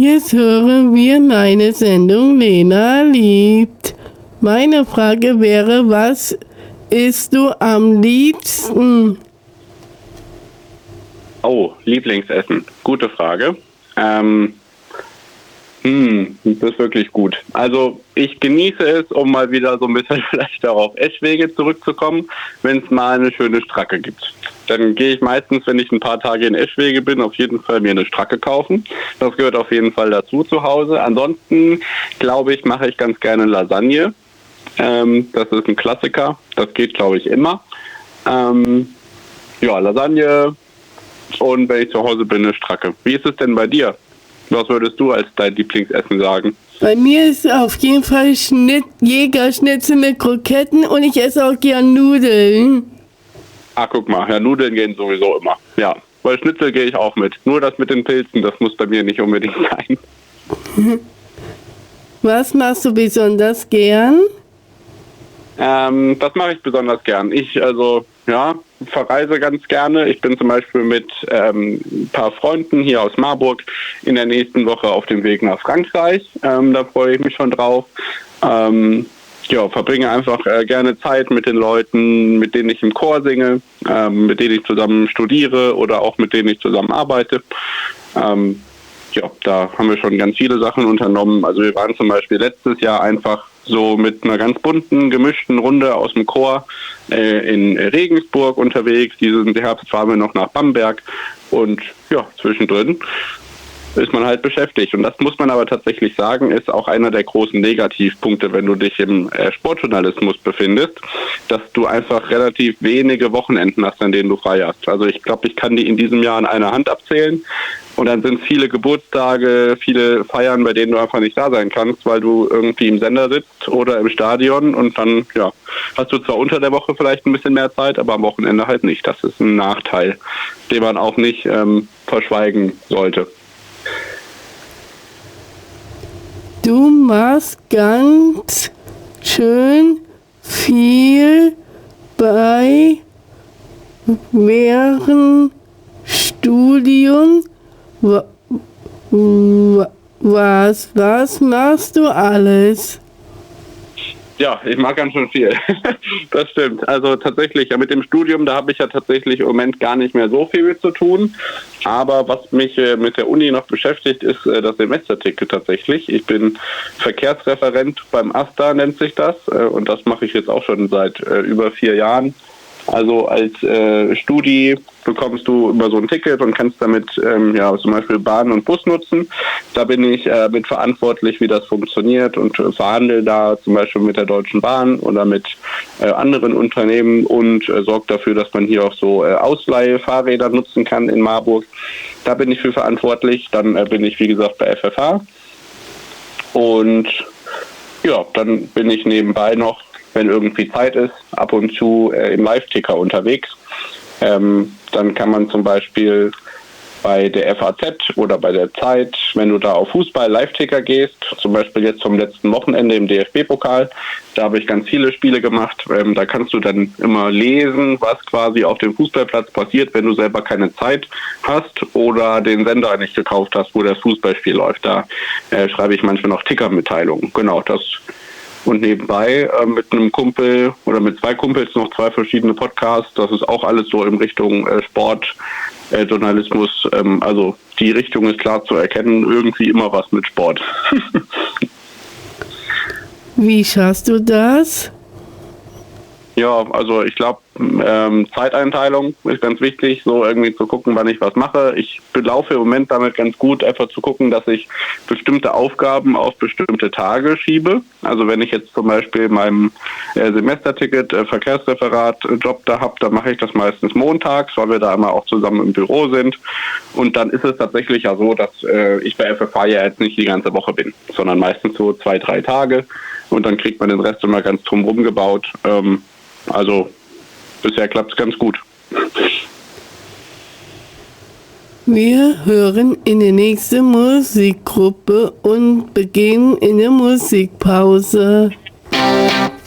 jetzt hören wir meine Sendung Lena liebt. Meine Frage wäre, was isst du am liebsten? Oh, Lieblingsessen. Gute Frage. Das ist wirklich gut. Also ich genieße es, um mal wieder so ein bisschen vielleicht auch auf Eschwege zurückzukommen, wenn es mal eine schöne Stracke gibt. Dann gehe ich meistens, wenn ich ein paar Tage in Eschwege bin, auf jeden Fall mir eine Stracke kaufen. Das gehört auf jeden Fall dazu zu Hause. Ansonsten, glaube ich, mache ich ganz gerne Lasagne. Das ist ein Klassiker. Das geht, glaube ich, immer. Lasagne und wenn ich zu Hause bin, eine Stracke. Wie ist es denn bei dir? Was würdest du als dein Lieblingsessen sagen? Bei mir ist auf jeden Fall Jägerschnitzel mit Kroketten und ich esse auch gern Nudeln. Ah, guck mal, ja, Nudeln gehen sowieso immer. Ja, bei Schnitzel gehe ich auch mit. Nur das mit den Pilzen, das muss bei mir nicht unbedingt sein. Was machst du besonders gern? Das mache ich besonders gern. Ich verreise ganz gerne. Ich bin zum Beispiel mit ein paar Freunden hier aus Marburg in der nächsten Woche auf dem Weg nach Frankreich. Da freue ich mich schon drauf. Verbringe einfach gerne Zeit mit den Leuten, mit denen ich im Chor singe, mit denen ich zusammen studiere oder auch mit denen ich zusammen arbeite. Da haben wir schon ganz viele Sachen unternommen. Also wir waren zum Beispiel letztes Jahr einfach so mit einer ganz bunten, gemischten Runde aus dem Chor in Regensburg unterwegs. Diesen Herbst fahren wir noch nach Bamberg und zwischendrin ist man halt beschäftigt. Und das muss man aber tatsächlich sagen, ist auch einer der großen Negativpunkte, wenn du dich im Sportjournalismus befindest, dass du einfach relativ wenige Wochenenden hast, an denen du frei hast. Also ich glaube, ich kann die in diesem Jahr an einer Hand abzählen. Und dann sind viele Geburtstage, viele Feiern, bei denen du einfach nicht da sein kannst, weil du irgendwie im Sender sitzt oder im Stadion und dann hast du zwar unter der Woche vielleicht ein bisschen mehr Zeit, aber am Wochenende halt nicht. Das ist ein Nachteil, den man auch nicht verschweigen sollte. Du machst ganz schön viel während Studium. Was machst du alles? Ja, ich mag ganz schön viel. Das stimmt. Also tatsächlich, mit dem Studium, da habe ich ja tatsächlich im Moment gar nicht mehr so viel mit zu tun. Aber was mich mit der Uni noch beschäftigt, ist das Semesterticket tatsächlich. Ich bin Verkehrsreferent beim AStA, nennt sich das. Und das mache ich jetzt auch schon seit über 4 Jahren. Also als Studi bekommst du immer so ein Ticket und kannst damit zum Beispiel Bahn und Bus nutzen. Da bin ich mit verantwortlich, wie das funktioniert und verhandle da zum Beispiel mit der Deutschen Bahn oder mit anderen Unternehmen und sorge dafür, dass man hier auch so Ausleihfahrräder nutzen kann in Marburg. Da bin ich für verantwortlich. Dann bin ich, wie gesagt, bei FFH. Und dann bin ich nebenbei noch, wenn irgendwie Zeit ist, ab und zu im Live-Ticker unterwegs. Dann kann man zum Beispiel bei der FAZ oder bei der Zeit, wenn du da auf Fußball-Live-Ticker gehst, zum Beispiel jetzt vom letzten Wochenende im DFB-Pokal, da habe ich ganz viele Spiele gemacht. Da kannst du dann immer lesen, was quasi auf dem Fußballplatz passiert, wenn du selber keine Zeit hast oder den Sender nicht gekauft hast, wo das Fußballspiel läuft. Da schreibe ich manchmal noch Ticker-Mitteilungen. Genau, das. Und nebenbei mit einem Kumpel oder mit 2 Kumpels noch 2 verschiedene Podcasts. Das ist auch alles so in Richtung Sport, Journalismus. Also die Richtung ist klar zu erkennen. Irgendwie immer was mit Sport. Wie schaffst du das? Ja, also ich glaube, Zeiteinteilung ist ganz wichtig, so irgendwie zu gucken, wann ich was mache. Ich belaufe im Moment damit ganz gut, einfach zu gucken, dass ich bestimmte Aufgaben auf bestimmte Tage schiebe. Also wenn ich jetzt zum Beispiel meinem Semesterticket, Verkehrsreferat Job da habe, dann mache ich das meistens montags, weil wir da immer auch zusammen im Büro sind. Und dann ist es tatsächlich ja so, dass ich bei FFH ja jetzt nicht die ganze Woche bin, sondern meistens so 2-3 Tage. Und dann kriegt man den Rest immer ganz drumherum gebaut. Also bisher klappt es ganz gut. Wir hören in die nächste Musikgruppe und beginnen in der Musikpause.